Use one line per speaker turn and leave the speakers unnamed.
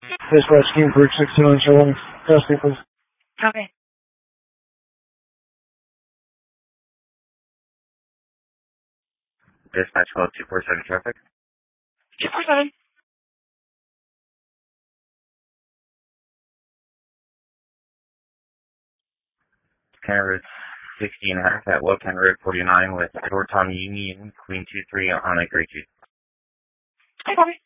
Dispatch Team Bridge 69 showing. Custody, please.
Okay.
Dispatch call 247 traffic.
247.
County Road 60 and a half at Low County Road 49 with Edward Tom Union, Queen 23 on a Great 2.
Okay.